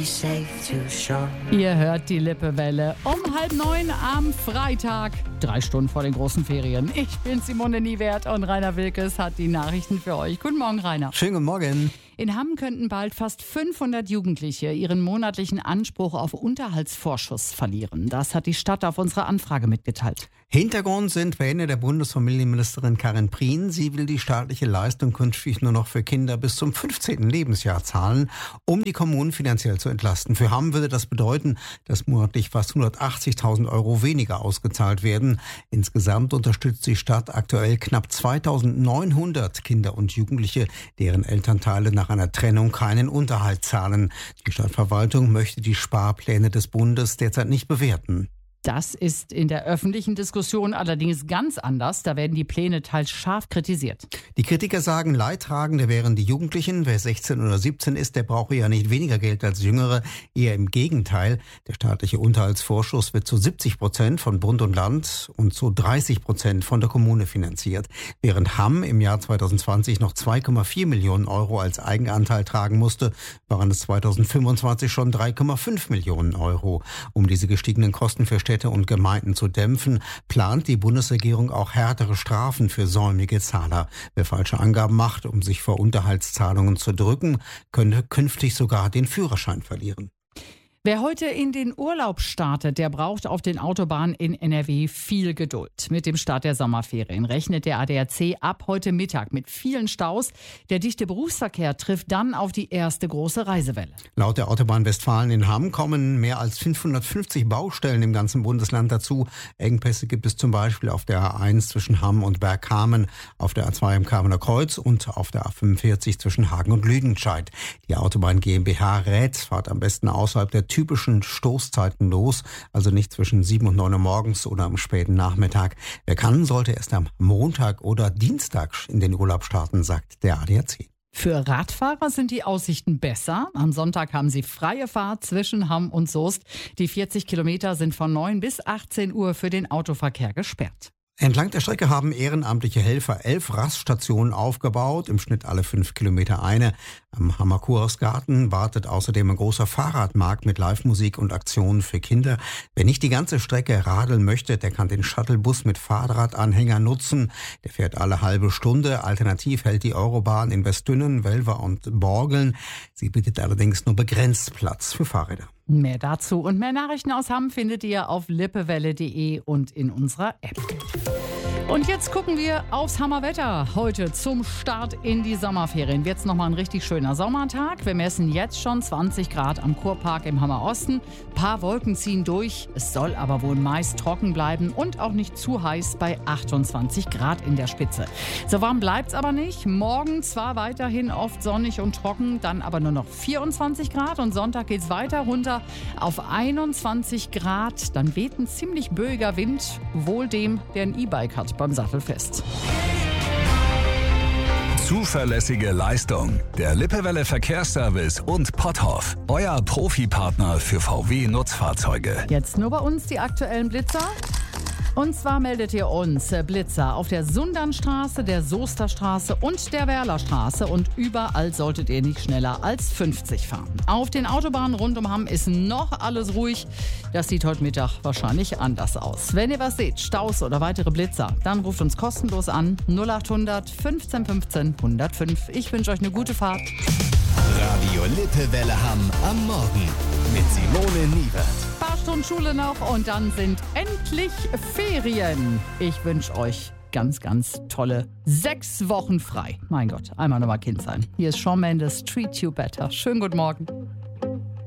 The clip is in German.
safe to shore. Ihr hört die Lippewelle um 8:30 am Freitag. 3 Stunden vor den großen Ferien. Ich bin Simone Niewert und Rainer Wilkes hat die Nachrichten für euch. Guten Morgen, Rainer. Schönen guten Morgen. In Hamm könnten bald fast 500 Jugendliche ihren monatlichen Anspruch auf Unterhaltsvorschuss verlieren. Das hat die Stadt auf unsere Anfrage mitgeteilt. Hintergrund sind Pläne der Bundesfamilienministerin Karin Prien. Sie will die staatliche Leistung künftig nur noch für Kinder bis zum 15. Lebensjahr zahlen, um die Kommunen finanziell zu entlasten. Für Hamm würde das bedeuten, dass monatlich fast 180.000 Euro weniger ausgezahlt werden. Insgesamt unterstützt die Stadt aktuell knapp 2.900 Kinder und Jugendliche, deren Elternteile nach einer Trennung keinen Unterhalt zahlen. Die Stadtverwaltung möchte die Sparpläne des Bundes derzeit nicht bewerten. Das ist in der öffentlichen Diskussion allerdings ganz anders. Da werden die Pläne teils scharf kritisiert. Die Kritiker sagen, Leidtragende wären die Jugendlichen. Wer 16 oder 17 ist, der brauche ja nicht weniger Geld als Jüngere. Eher im Gegenteil. Der staatliche Unterhaltsvorschuss wird zu 70% von Bund und Land und zu 30% von der Kommune finanziert. Während Hamm im Jahr 2020 noch 2,4 Millionen Euro als Eigenanteil tragen musste, waren es 2025 schon 3,5 Millionen Euro. Um diese gestiegenen Kosten für Städte und Gemeinden zu dämpfen, plant die Bundesregierung auch härtere Strafen für säumige Zahler. Wer falsche Angaben macht, um sich vor Unterhaltszahlungen zu drücken, könnte künftig sogar den Führerschein verlieren. Wer heute in den Urlaub startet, der braucht auf den Autobahnen in NRW viel Geduld. Mit dem Start der Sommerferien rechnet der ADAC ab heute Mittag mit vielen Staus. Der dichte Berufsverkehr trifft dann auf die erste große Reisewelle. Laut der Autobahn Westfalen in Hamm kommen mehr als 550 Baustellen im ganzen Bundesland dazu. Engpässe gibt es zum Beispiel auf der A1 zwischen Hamm und Bergkamen, auf der A2 im Kamener Kreuz und auf der A45 zwischen Hagen und Lüdenscheid. Die Autobahn GmbH rät, fahrt am besten außerhalb der typischen Stoßzeiten los, also nicht zwischen 7 und 9 Uhr morgens oder am späten Nachmittag. Wer kann, sollte erst am Montag oder Dienstag in den Urlaub starten, sagt der ADAC. Für Radfahrer sind die Aussichten besser. Am Sonntag haben sie freie Fahrt zwischen Hamm und Soest. Die 40 Kilometer sind von 9 bis 18 Uhr für den Autoverkehr gesperrt. Entlang der Strecke haben ehrenamtliche Helfer 11 Raststationen aufgebaut, im Schnitt alle 5 Kilometer eine. Am Hammer Kurhausgarten wartet außerdem ein großer Fahrradmarkt mit Live-Musik und Aktionen für Kinder. Wer nicht die ganze Strecke radeln möchte, der kann den Shuttlebus mit Fahrradanhänger nutzen. Der fährt alle halbe Stunde. Alternativ hält die Eurobahn in Westdünnen, Welver und Borgeln. Sie bietet allerdings nur begrenzt Platz für Fahrräder. Mehr dazu und mehr Nachrichten aus Hamm findet ihr auf lippewelle.de und in unserer App. Und jetzt gucken wir aufs Hammerwetter. Heute zum Start in die Sommerferien wird es nochmal ein richtig schöner Sommertag. Wir messen jetzt schon 20 Grad am Kurpark im Hammerosten. Ein paar Wolken ziehen durch. Es soll aber wohl meist trocken bleiben und auch nicht zu heiß bei 28 Grad in der Spitze. So warm bleibt es aber nicht. Morgen zwar weiterhin oft sonnig und trocken, dann aber nur noch 24 Grad. Und Sonntag geht es weiter runter auf 21 Grad. Dann weht ein ziemlich böiger Wind, wohl dem, der ein E-Bike hat beim Sattelfest. Zuverlässige Leistung. Der Lippewelle Verkehrsservice und Potthoff. Euer Profipartner für VW-Nutzfahrzeuge. Jetzt nur bei uns die aktuellen Blitzer. Und zwar meldet ihr uns Blitzer auf der Sundernstraße, der Soesterstraße und der Werlerstraße. Und überall solltet ihr nicht schneller als 50 fahren. Auf den Autobahnen rund um Hamm ist noch alles ruhig. Das sieht heute Mittag wahrscheinlich anders aus. Wenn ihr was seht, Staus oder weitere Blitzer, dann ruft uns kostenlos an 0800 15 15 105. Ich wünsche euch eine gute Fahrt. Radio Lippewelle Hamm am Morgen mit Simone Niewert. Ein paar Stunden Schule noch und dann sind endlich Ferien. Ich wünsche euch ganz, ganz tolle 6 Wochen frei. Mein Gott, einmal nochmal Kind sein. Hier ist Shawn Mendes, Treat You Better. Schönen guten Morgen.